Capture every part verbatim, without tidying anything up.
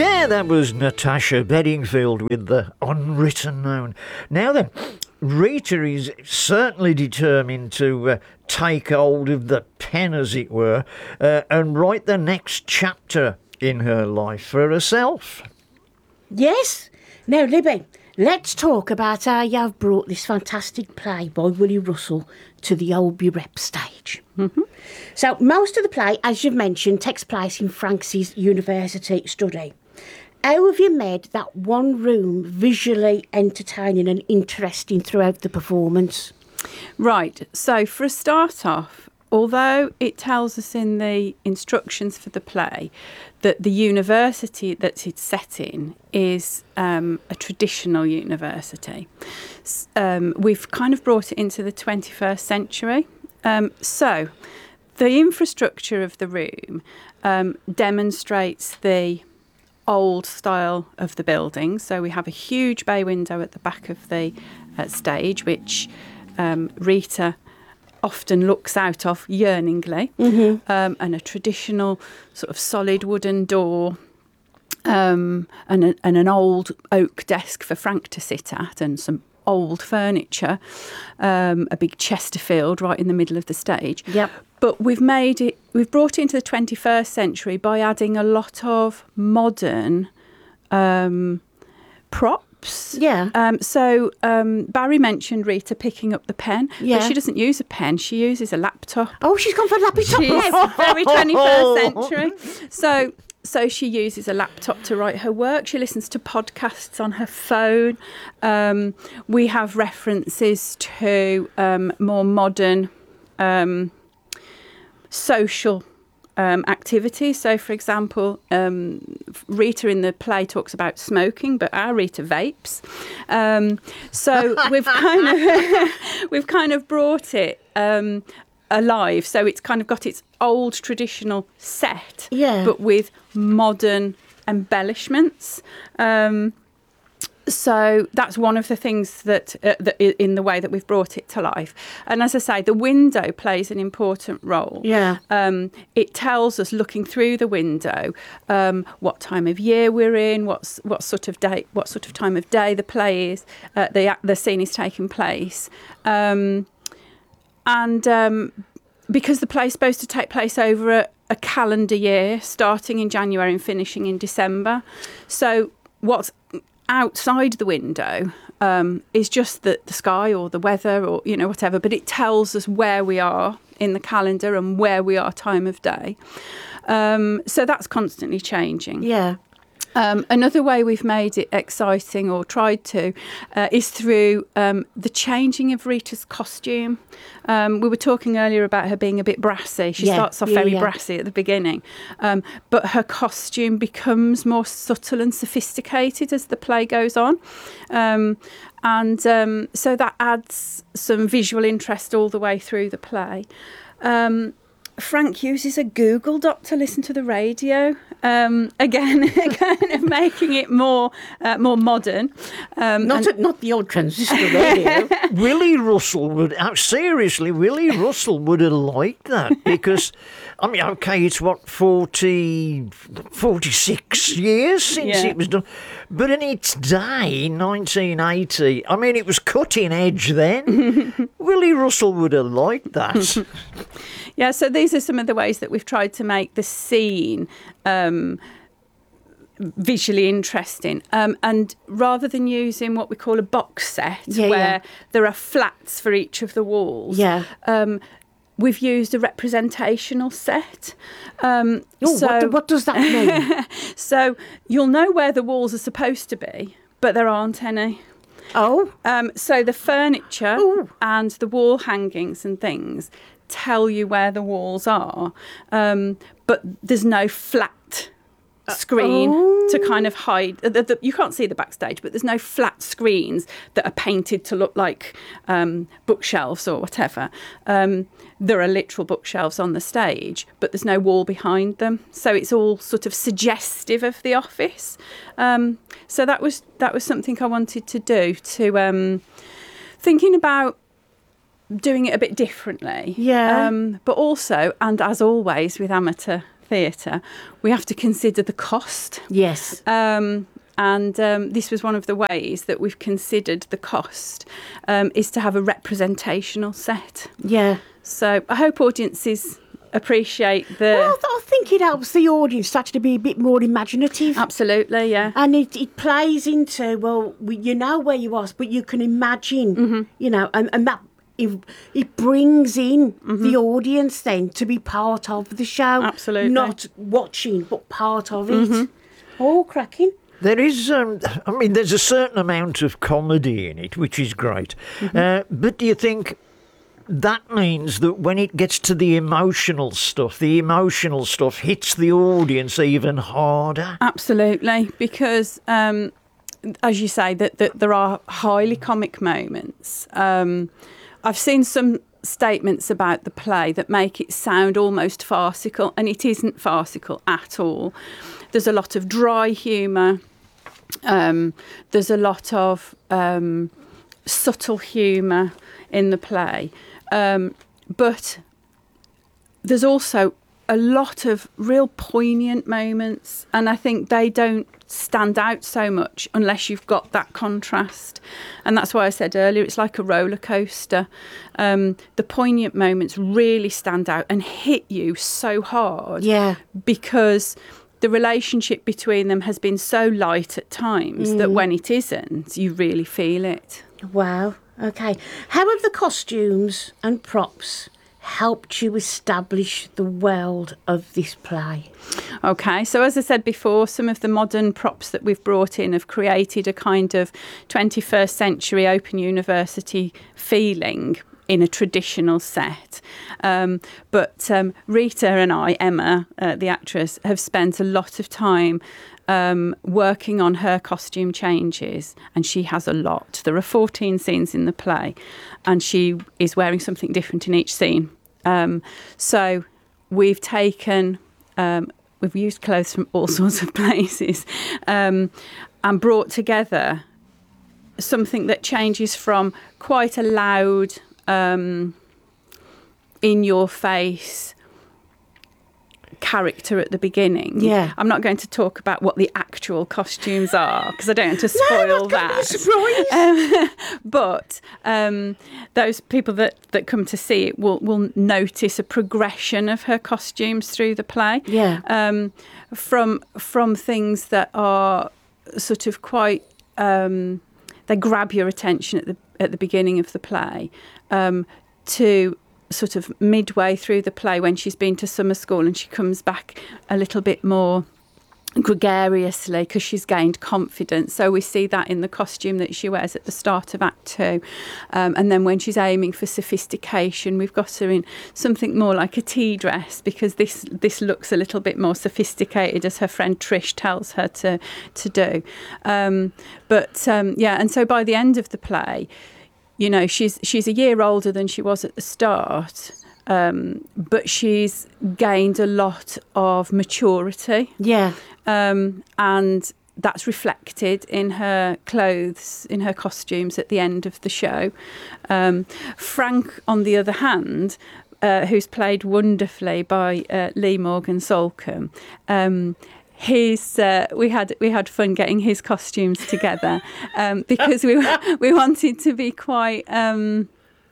Yeah, that was Natasha Bedingfield with the Unwritten Noun. Now then, Rita is certainly determined to uh, take hold of the pen, as it were, uh, and write the next chapter in her life for herself. Yes. Now, Libby, let's talk about how you've brought this fantastic play by Willie Russell to the Oldby Rep stage. Mm-hmm. So, most of the play, as you've mentioned, takes place in Frank's university study. How have you made that one room visually entertaining and interesting throughout the performance? Right. So, for a start off, although it tells us in the instructions for the play that the university that it's set in is um, a traditional university, um, we've kind of brought it into the twenty-first century. Um, so the infrastructure of the room um, demonstrates the old style of the building. So we have a huge bay window at the back of the uh, stage, which um, Rita often looks out of yearningly, mm-hmm. um, and a traditional sort of solid wooden door, um, and, a, and an old oak desk for Frank to sit at, and some old furniture, um, a big Chesterfield right in the middle of the stage. Yep. But we've made it, we've brought it into the twenty-first century by adding a lot of modern um, props. Yeah. Um, so um, Barry mentioned Rita picking up the pen, yeah. but she doesn't use a pen. She uses a laptop. Oh, she's gone for a laptop. She's very twenty-first century. So so she uses a laptop to write her work. She listens to podcasts on her phone. Um, we have references to um, more modern um, social Um, activity. So, for example, um, Rita in the play talks about smoking, but our Rita vapes. Um, so we've kind of we've kind of brought it um, alive. So it's kind of got its old traditional set, yeah. but with modern embellishments. Um, So that's one of the things that, uh, that in the way that we've brought it to life. And as I say, the window plays an important role. Yeah. Um, it tells us, looking through the window, um, what time of year we're in, what's what sort of day, what sort of time of day the play is, uh, the the scene is taking place, um, and um, because the play is supposed to take place over a, a calendar year, starting in January and finishing in December, so what's outside the window um, is just the, the sky or the weather or, you know, whatever, but it tells us where we are in the calendar and where we are time of day. Um, so that's constantly changing. Yeah. Um, another way we've made it exciting, or tried to, uh, is through um, the changing of Rita's costume. Um, we were talking earlier about her being a bit brassy. She yeah, starts off yeah, very yeah. brassy at the beginning, um, but her costume becomes more subtle and sophisticated as the play goes on. Um, and um, so that adds some visual interest all the way through the play. Um, Frank uses a Google Doc to listen to the radio, um, again, kind of making it more uh, more modern. Um, not and- a, not the old transistor radio. Willie Russell would, uh, seriously, Willie Russell would have liked that because, I mean, okay, it's what, forty, forty-six years since Yeah. it was done. But in its day, in nineteen eighty, I mean, it was cutting edge then. Willie Russell would have liked that. Yeah, so these are some of the ways that we've tried to make the scene um, visually interesting. Um, and rather than using what we call a box set, Yeah, where yeah. there are flats for each of the walls, Yeah. um, we've used a representational set. Um, Oh, so, what, do- what does that mean? so you'll know where the walls are supposed to be, but there aren't any. Oh, Um, so the furniture Ooh. and the wall hangings and things tell you where the walls are, um, but there's no flat screen oh. to kind of hide. The, the, you can't see the backstage, but there's no flat screens that are painted to look like um, bookshelves or whatever. Um, there are literal bookshelves on the stage, but there's no wall behind them, so it's all sort of suggestive of the office. Um, so that was that was something I wanted to do. To um, thinking about doing it a bit differently, Yeah. Um, but also, and as always with amateur theatre, we have to consider the cost. Yes. Um, and um, this was one of the ways that we've considered the cost, um, is to have a representational set. Yeah. So I hope audiences appreciate the... Well, I think it helps the audience to actually be a bit more imaginative. Absolutely, yeah. And it, it plays into, well, we, you know where you are, but you can imagine, mm-hmm. you know, and, and that it, it brings in mm-hmm. the audience then to be part of the show. Absolutely. Not watching, but part of it. Mm-hmm. Oh, cracking. There is, um, I mean, there's a certain amount of comedy in it, which is great. Mm-hmm. Uh, but do you think that means that when it gets to the emotional stuff, the emotional stuff hits the audience even harder? Absolutely, because, um, as you say, that, that there are highly comic moments. Um, I've seen some statements about the play that make it sound almost farcical, and it isn't farcical at all. There's a lot of dry humour. Um, there's a lot of um, subtle humour in the play. Um, but there's also a lot of real poignant moments, and I think they don't stand out so much unless you've got that contrast. And that's why I said earlier, it's like a roller coaster. Um, the poignant moments really stand out and hit you so hard. Yeah. Because the relationship between them has been so light at times mm. that when it isn't, you really feel it. Wow. Okay. How have the costumes and props helped you establish the world of this play? Okay, so as I said before, some of the modern props that we've brought in have created a kind of twenty-first century Open University feeling in a traditional set. Um, but um, Rita and I, Emma, uh, the actress, have spent a lot of time um, working on her costume changes, and she has a lot. There are fourteen scenes in the play, and she is wearing something different in each scene. Um, so we've taken, um, we've used clothes from all sorts of places um, and brought together something that changes from quite a loud, um, in-your-face character at the beginning. Yeah. I'm not going to talk about what the actual costumes are because I don't want to spoil no, that. Um, but um, those people that, that come to see it will, will notice a progression of her costumes through the play. Yeah. Um, from from things that are sort of quite um, they grab your attention at the at the beginning of the play um, to sort of midway through the play when she's been to summer school and she comes back a little bit more gregariously because she's gained confidence. So we see that in the costume that she wears at the start of Act Two. Um, and then when she's aiming for sophistication, we've got her in something more like a tea dress because this this looks a little bit more sophisticated, as her friend Trish tells her to, to do. Um, but um, yeah, and so by the end of the play, you know, she's she's a year older than she was at the start, um, but she's gained a lot of maturity. Yeah. Um, and that's reflected in her clothes, in her costumes at the end of the show. Um, Frank, on the other hand, uh, who's played wonderfully by uh, Lee Morgan Solcombe, um, His uh, we had we had fun getting his costumes together um, because we we wanted to be quite um,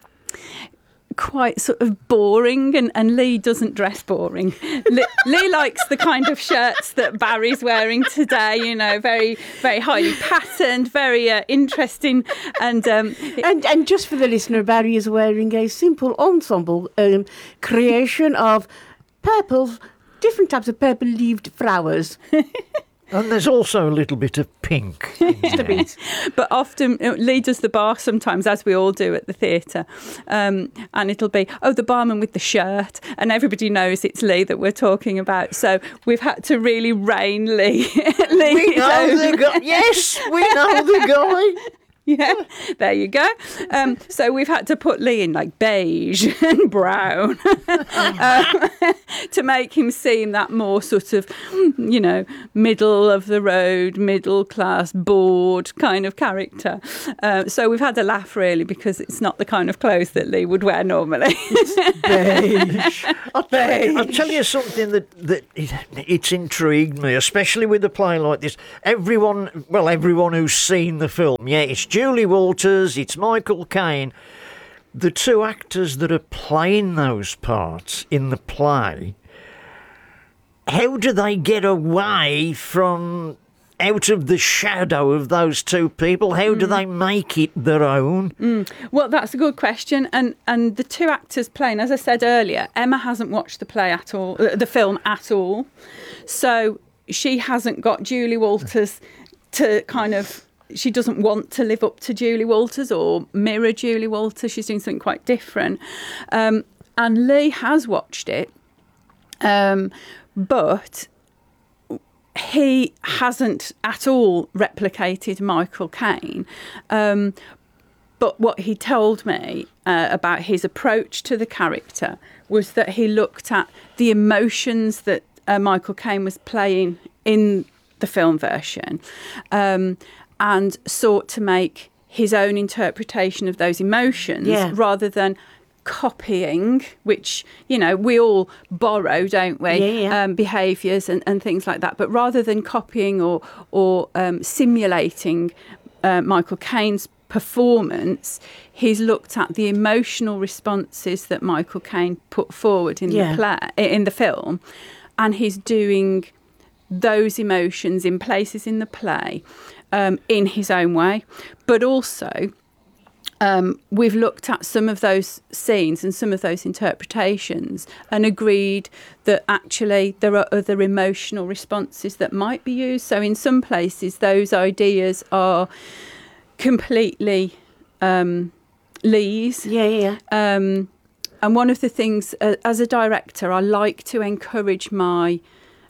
quite sort of boring, and, and Lee doesn't dress boring. Lee, Lee likes the kind of shirts that Barry's wearing today. You know, very very highly patterned, very uh, interesting, and um, and and just for the listener, Barry is wearing a simple ensemble um, creation of purple. Different types of purple-leaved flowers. And there's also a little bit of pink. Just a bit. But often, Lee does the bar sometimes, as we all do at the theatre. Um, and it'll be, oh, the barman with the shirt. And everybody knows it's Lee that we're talking about. So we've had to really rein Lee. Lee we know the guy. Yes, we know the guy. Yeah, there you go. Um, so we've had to put Lee in like beige and brown um, to make him seem that more sort of, you know, middle of the road, middle class, bored kind of character. Uh, so we've had a laugh really because it's not the kind of clothes that Lee would wear normally. Beige. I'll, I'll tell you something that, that it, it's intrigued me, especially with a play like this. Everyone, well, everyone who's seen the film, yeah, it's Julie Walters, it's Michael Caine. The two actors that are playing those parts in the play, how do they get away from out of the shadow of those two people? How do mm. they make it their own? Mm. Well, that's a good question. And and the two actors playing, as I said earlier, Emma hasn't watched the play at all, the film at all. So she hasn't got Julie Walters to kind of, she doesn't want to live up to Julie Walters or mirror Julie Walters. She's doing something quite different. Um, and Lee has watched it, um, but he hasn't at all replicated Michael Caine. Um, but what he told me uh, about his approach to the character was that he looked at the emotions that uh, Michael Caine was playing in the film version, um, and sought to make his own interpretation of those emotions yeah. rather than copying, which, you know, we all borrow, don't we, yeah, yeah. Um, behaviours and, and things like that. But rather than copying or, or um, simulating uh, Michael Caine's performance, he's looked at the emotional responses that Michael Caine put forward in yeah. the play, in the film, and he's doing those emotions in places in the play um, in his own way. But also, um, we've looked at some of those scenes and some of those interpretations and agreed that actually there are other emotional responses that might be used. So in some places, those ideas are completely um, Lee's. Yeah, yeah. Um, and one of the things, uh, as a director, I like to encourage my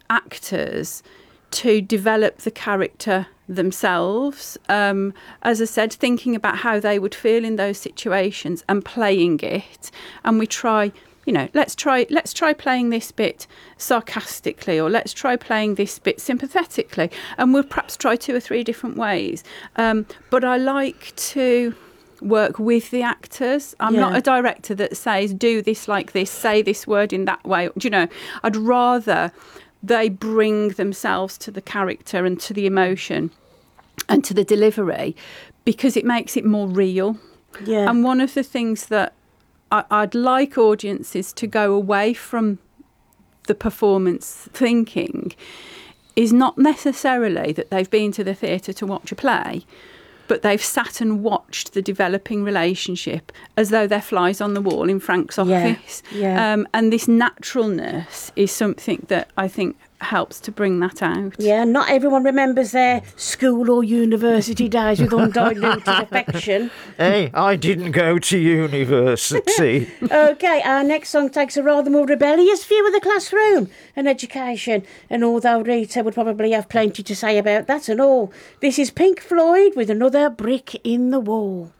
actors to develop the character themselves. Um, as I said, thinking about how they would feel in those situations and playing it. And we try, you know, let's try let's try playing this bit sarcastically, or let's try playing this bit sympathetically. And we'll perhaps try two or three different ways. Um, but I like to work with the actors. I'm yeah. not a director that says, do this like this, say this word in that way. Do you know, I'd rather they bring themselves to the character and to the emotion and to the delivery, because it makes it more real. Yeah. And one of the things that I, I'd like audiences to go away from the performance thinking is not necessarily that they've been to the theatre to watch a play, but they've sat and watched the developing relationship as though they're flies on the wall in Frank's office. Yeah, yeah. Um, and this naturalness is something that I think helps to bring that out. Yeah, not everyone remembers their school or university days with undiluted affection. Hey, I didn't go to university. OK, our next song takes a rather more rebellious view of the classroom and education. And although Rita would probably have plenty to say about that and all, this is Pink Floyd with Another Brick in the Wall.